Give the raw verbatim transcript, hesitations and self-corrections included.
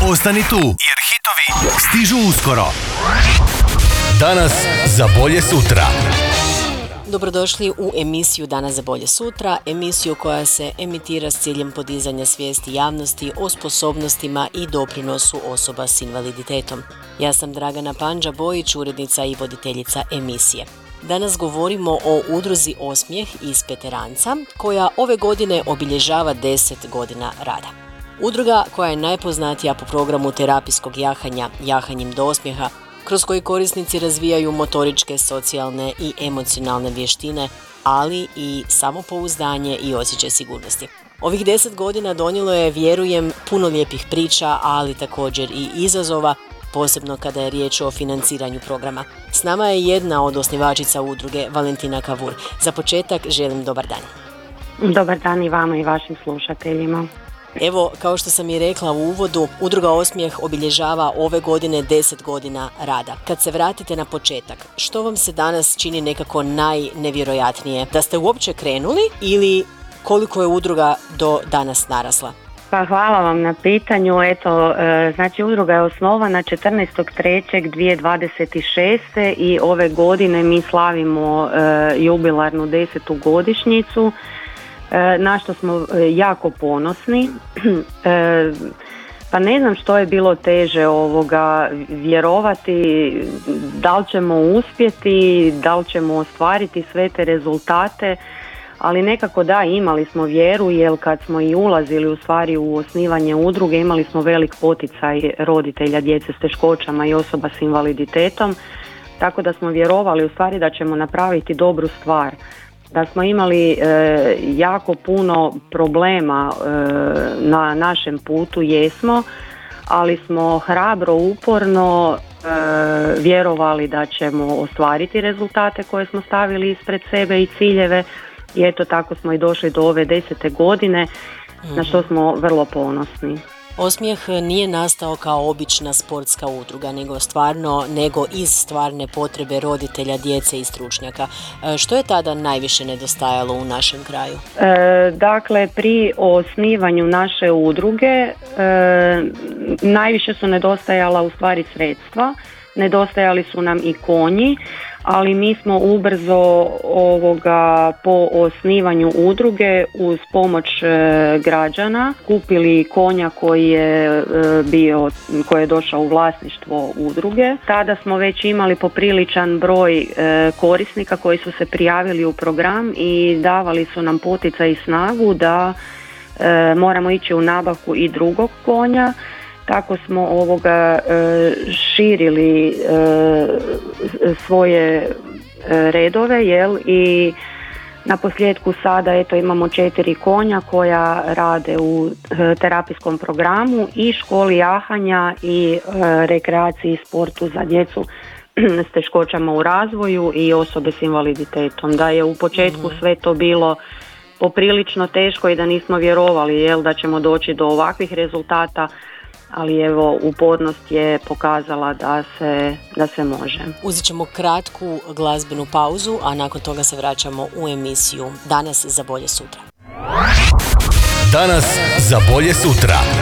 Ostani tu, jer hitovi stižu uskoro. Danas za bolje sutra. Dobrodošli u emisiju Danas za bolje sutra, emisiju koja se emitira s ciljem podizanja svijesti javnosti o sposobnostima i doprinosu osoba s invaliditetom. Ja sam Dragana Pandža-Bojić, urednica i voditeljica emisije. Danas govorimo o udruzi Osmijeh iz Peteranca, koja ove godine obilježava deset godina rada. Udruga koja je najpoznatija po programu terapijskog jahanja Jahanjem do osmijeha, kroz koji korisnici razvijaju motoričke, socijalne i emocionalne vještine, ali i samopouzdanje i osjećaj sigurnosti. Ovih deset godina donijelo je, vjerujem, puno lijepih priča, ali također i izazova, posebno kada je riječ o financiranju programa. S nama je jedna od osnivačica udruge, Valentina Kavur. Za početak želim dobar dan. Dobar dan i vama i vašim slušateljima. Evo, kao što sam i rekla u uvodu, Udruga Osmijeh obilježava ove godine deset godina rada. Kad se vratite na početak, što vam se danas čini nekako najnevjerojatnije? Da ste uopće krenuli ili koliko je udruga do danas narasla? Pa hvala vam na pitanju. Eto, e, znači udruga je osnovana četrnaestog trećeg dvije tisuće dvadeset šeste i ove godine mi slavimo e, jubilarnu desetu godišnjicu. Na što smo jako ponosni. Pa ne znam što je bilo teže ovoga vjerovati, da li ćemo uspjeti, da li ćemo ostvariti sve te rezultate, ali nekako da, imali smo vjeru, jer kad smo i ulazili u stvari u osnivanje udruge, imali smo velik poticaj roditelja djece s teškoćama i osoba s invaliditetom, tako da smo vjerovali u stvari da ćemo napraviti dobru stvar. Da smo imali e, jako puno problema e, na našem putu, jesmo, ali smo hrabro, uporno e, vjerovali da ćemo ostvariti rezultate koje smo stavili ispred sebe i ciljeve, i eto tako smo i došli do ove desete godine, mm-hmm. na što smo vrlo ponosni. Osmijeh nije nastao kao obična sportska udruga, nego stvarno, nego iz stvarne potrebe roditelja, djece i stručnjaka. Što je tada najviše nedostajalo u našem kraju? E, dakle, pri osnivanju naše udruge e, najviše su nedostajala u stvari sredstva, nedostajali su nam i konji, ali mi smo ubrzo ovoga po osnivanju udruge uz pomoć e, građana kupili konja koji je e, bio, koji je došao u vlasništvo udruge. Tada smo već imali popriličan broj e, korisnika koji su se prijavili u program i davali su nam poticaj i snagu da e, moramo ići u nabavku i drugog konja. Tako smo ovoga e, širili e, svoje e, redove, jel, i na posljedku sada eto imamo četiri konja koja rade u e, terapijskom programu i školi jahanja i e, rekreaciji i sportu za djecu s teškoćama u razvoju i osobe s invaliditetom. Da je u početku mm. sve to bilo poprilično teško i da nismo vjerovali, jel, da ćemo doći do ovakvih rezultata, ali evo, upornost je pokazala da se, da se može. Uzet ćemo kratku glazbenu pauzu, a nakon toga se vraćamo u emisiju Danas za bolje sutra. Danas za bolje sutra.